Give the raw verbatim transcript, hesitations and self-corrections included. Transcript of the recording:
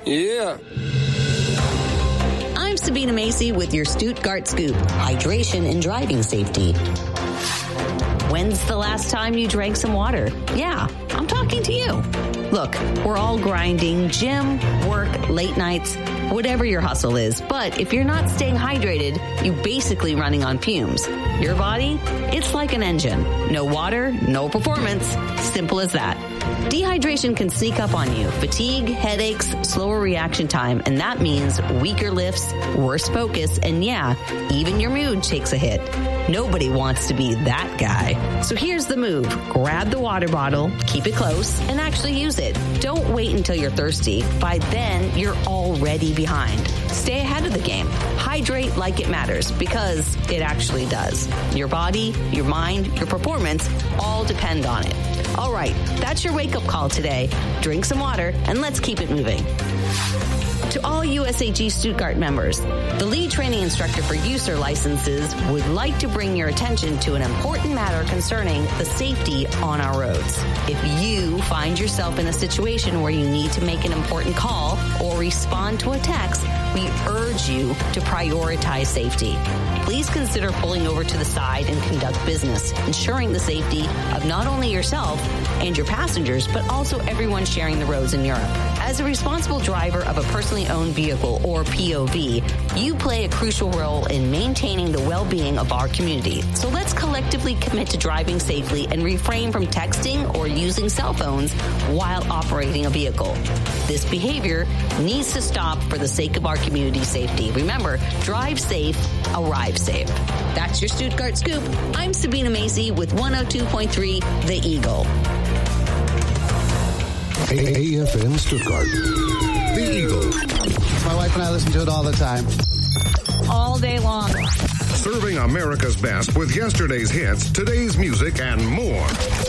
Yeah. I'm Sabina Macy with your Stuttgart Scoop, hydration and driving safety. When's the last time you drank some water? Yeah, I'm talking to you. Look, we're all grinding, gym, work, late nights, whatever your hustle is. But if you're not staying hydrated, you're basically running on fumes. Your body, it's like an engine. No water, no performance. Simple as that. Dehydration can sneak up on you. Fatigue, headaches, slower reaction time, and that means weaker lifts, worse focus, and yeah, even your mood takes a hit. Nobody wants to be that guy. So here's the move. Grab the water bottle, keep it close, and actually use it. Don't wait until you're thirsty. By then, you're already behind. Stay ahead of the game. Hydrate like it matters, because it actually does. Your body, your mind, your performance all depend on it. All right, that's your wake-up call today. Drink some water, and let's keep it moving. To all U S A G Stuttgart members, the lead training instructor for U S E R licenses would like to bring your attention to an important matter concerning the safety on our roads. If you find yourself in a situation where you need to make an important call or respond to a text, we urge you to prioritize safety. Please consider pulling over to the side and conduct business, ensuring the safety of not only yourself and your passengers, but also everyone sharing the roads in Europe. As a responsible driver of a personally owned vehicle, or P O V, you play a crucial role in maintaining the well-being of our community. So let's collectively commit to driving safely and refrain from texting or using cell phones while operating a vehicle. This behavior needs to stop for the sake of our community safety. Remember, drive safe, arrive safe. That's your Stuttgart Scoop. I'm Sabina Macy with one oh two point three The Eagle. A F M Stuttgart. The Eagle. My wife and I listen to it all the time. All day long. Serving America's best with yesterday's hits, today's music, and more.